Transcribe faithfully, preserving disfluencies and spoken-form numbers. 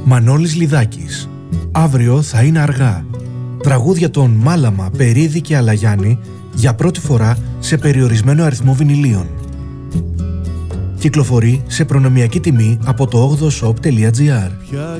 Μανώλης Λιδάκης. Αύριο θα είναι αργά. Τραγούδια των Μάλαμα, Περίδη και Αλαγιάννη για πρώτη φορά σε περιορισμένο αριθμό βινιλίων. Κυκλοφορεί σε προνομιακή τιμή από το όγδοο shop τελεία τζι άρ. Πια